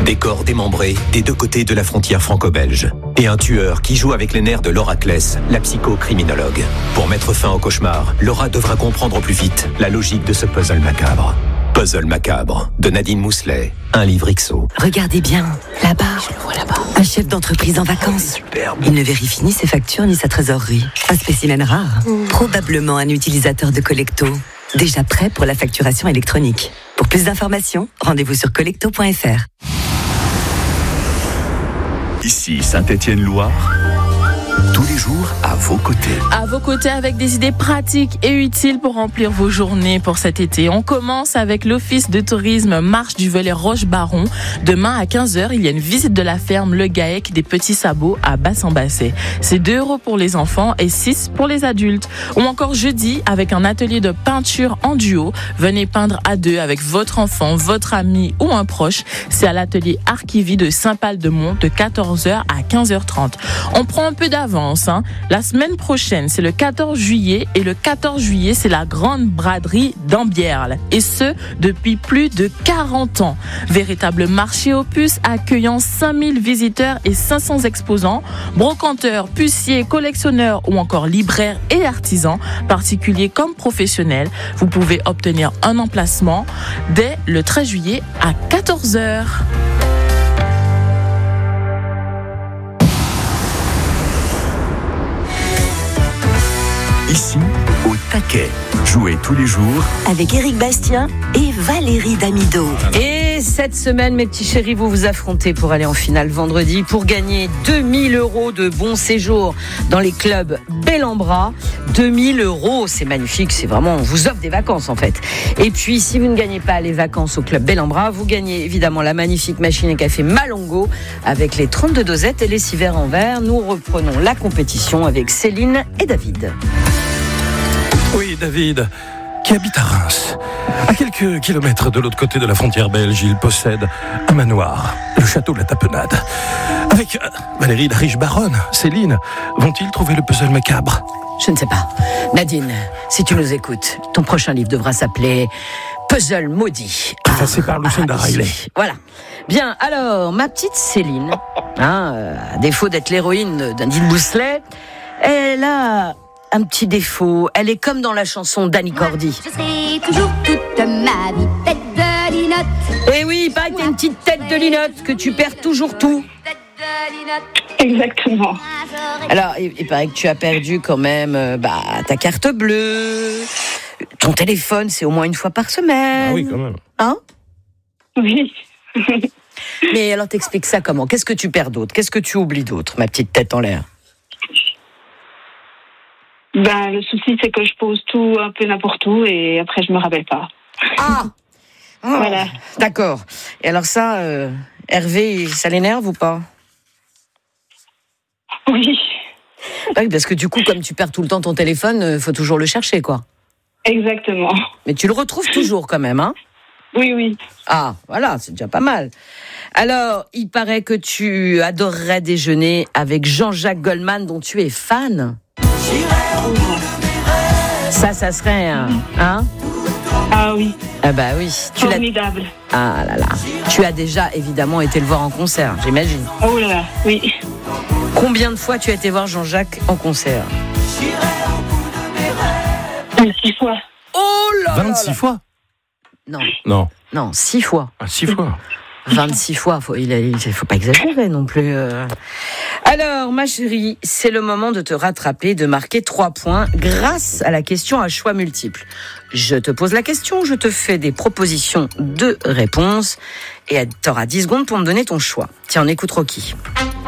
Des corps démembrés des deux côtés de la frontière franco-belge. Et un tueur qui joue avec les nerfs de Laura Kless, la psychocriminologue. Pour mettre fin au cauchemar, Laura devra comprendre au plus vite la logique de ce puzzle macabre. Puzzle macabre, de Nadine Mousselet, un livre XO. Regardez bien, là-bas. Je le vois là-bas. Un chef d'entreprise en vacances. Superbe. Il ne vérifie ni ses factures ni sa trésorerie. Un spécimen rare. Probablement un utilisateur de Collecto. Déjà prêt pour la facturation électronique. Pour plus d'informations, rendez-vous sur collecto.fr. Ici Saint-Étienne-Loire, tous les jours à vos côtés. À vos côtés avec des idées pratiques et utiles pour remplir vos journées pour cet été. On commence avec l'Office de tourisme Marche du Velay Roche-Baron. Demain à 15h, il y a une visite de la ferme Le Gaec des Petits Sabots à Bassan-Bassé. C'est 2 € pour les enfants et 6 pour les adultes. Ou encore jeudi avec un atelier de peinture en duo. Venez peindre à 2 avec votre enfant, votre ami ou un proche. C'est à l'atelier Archivie de Saint-Pal-de-Mont de 14h à 15h30. On prend un peu d'avance. La semaine prochaine, c'est le 14 juillet et le 14 juillet, c'est la grande braderie d'Ambierle. Et ce, depuis plus de 40 ans. Véritable marché aux puces accueillant 5000 visiteurs et 500 exposants, brocanteurs, puciers, collectionneurs ou encore libraires et artisans, particuliers comme professionnels. Vous pouvez obtenir un emplacement dès le 13 juillet à 14h. Ici, au taquet. Jouez tous les jours Avec Éric Bastien et Valérie Damido. Et cette semaine, mes petits chéris, vous vous affrontez pour aller en finale vendredi pour gagner 2000 € de bon séjour dans les clubs Bel en Bras. 2000 €, c'est magnifique, c'est vraiment, on vous offre des vacances en fait. Et puis, si vous ne gagnez pas les vacances au club Bel en Bras, vous gagnez évidemment la magnifique machine à café Malongo avec les 32 dosettes et les 6 verres en verre. Nous reprenons la compétition avec Céline et David. Oui, David, qui habite à Reims. À quelques kilomètres de l'autre côté de la frontière belge, il possède un manoir, le château de la Tapenade. Avec Valérie, la riche baronne, Céline, vont-ils trouver le puzzle macabre ? Je ne sais pas. Nadine, si tu nous écoutes, ton prochain livre devra s'appeler Puzzle maudit. Passé par Lucinda Riley. Voilà. Bien, alors, ma petite Céline, à défaut d'être l'héroïne d'Andine Mousselet, elle a un petit défaut. Elle est comme dans la chanson d'Annie Cordy. Je serai toujours toute ma vie tête de linotte. Eh oui, il paraît que t'as une petite tête de linotte, que tu perds toujours tout. Exactement. Alors, il paraît que tu as perdu quand même ta carte bleue. Ton téléphone, c'est au moins une fois par semaine. Ah oui, quand même. Hein ? Oui. Mais alors, t'expliques ça comment ? Qu'est-ce que tu perds d'autre ? Qu'est-ce que tu oublies d'autre, ma petite tête en l'air ? Le souci, c'est que je pose tout un peu n'importe où et après, je me rappelle pas. Ah ! Voilà. D'accord. Et alors ça, Hervé, ça l'énerve ou pas ? Oui. Oui, parce que du coup, comme tu perds tout le temps ton téléphone, faut toujours le chercher, quoi. Exactement. Mais tu le retrouves toujours quand même, hein ? Oui, oui. Ah, voilà, c'est déjà pas mal. Alors, il paraît que tu adorerais déjeuner avec Jean-Jacques Goldman, dont tu es fan. Ça serait un... Hein ? Ah oui. Ah bah oui. Formidable. Ah là là. Tu as déjà évidemment été le voir en concert, j'imagine. Oh là là, oui. Combien de fois tu as été voir Jean-Jacques en concert ? 26 fois. Oh là là. 26 fois ? Non, 6 fois. Ah, 6 fois. 26 fois, il faut pas exagérer non plus. Alors, ma chérie, c'est le moment de te rattraper, de marquer 3 points grâce à la question à choix multiples. Je te pose la question, je te fais des propositions de réponses et tu auras 10 secondes pour me donner ton choix. Tiens, on écoute Rocky.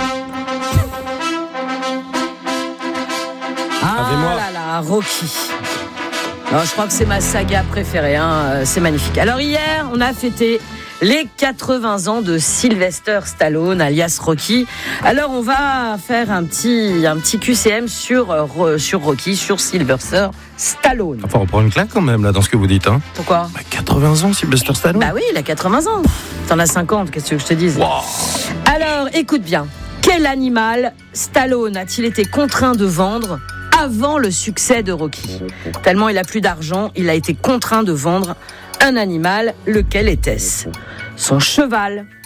Savez-moi. Là là, Rocky. Non, je crois que c'est ma saga préférée, c'est magnifique. Alors hier, on a fêté les 80 ans de Sylvester Stallone, alias Rocky. Alors on va faire un petit QCM sur Rocky, sur Sylvester Stallone. Enfin, on prend une claque quand même, là, dans ce que vous dites, hein. Pourquoi ? 80 ans, Sylvester Stallone. Bah oui, il a 80 ans. T'en as 50, qu'est-ce que je te dise ? Wow. Alors, écoute bien. Quel animal Stallone a-t-il été contraint de vendre avant le succès de Rocky ? Tellement il a plus d'argent, il a été contraint de vendre un animal. Lequel était-ce ? Son cheval,